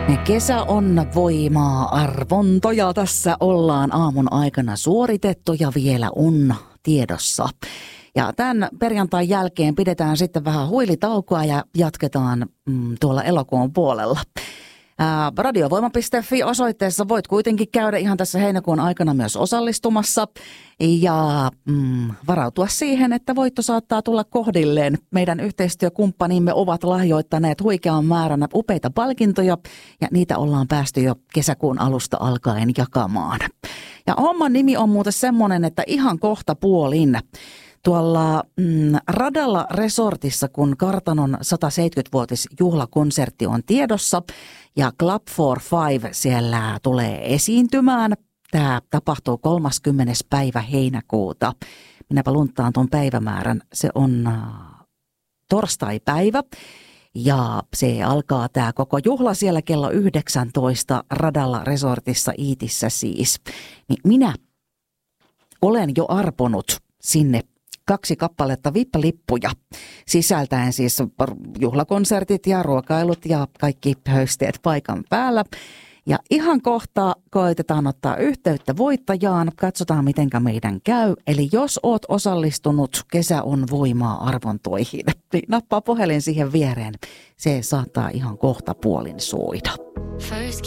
Kesä on voimaa arvontoja. Tässä ollaan aamun aikana suoritettu ja vielä on tiedossa. Ja tämän perjantain jälkeen pidetään sitten vähän huilitaukoa ja jatketaan tuolla elokuun puolella. Radiovoima.fi osoitteessa voit kuitenkin käydä ihan tässä heinäkuun aikana myös osallistumassa ja varautua siihen, että voitto saattaa tulla kohdilleen. Meidän yhteistyökumppanimme ovat lahjoittaneet huikean määrän upeita palkintoja ja niitä ollaan päästy jo kesäkuun alusta alkaen jakamaan. Ja homman nimi on muuten semmoinen, että ihan kohta puolin tuolla Radalla Resortissa, kun Kartanon 170-vuotisjuhlakonsertti on tiedossa ja Club for Five siellä tulee esiintymään. Tämä tapahtuu 30. päivä heinäkuuta. Minäpä lunttaan tuon päivämäärän. Se on torstaipäivä ja se alkaa tämä koko juhla siellä kello 19 Radalla Resortissa Iitissä siis. Niin minä olen jo arponut sinne 2 kappaletta VIP-lippuja, sisältäen siis juhlakonsertit ja ruokailut ja kaikki höysteet paikan päällä. Ja ihan kohta koitetaan ottaa yhteyttä voittajaan, katsotaan mitenkä meidän käy. Eli jos oot osallistunut Kesä on voimaa arvontoihin, niin nappaa puhelin siihen viereen. Se saattaa ihan kohta puolin soida.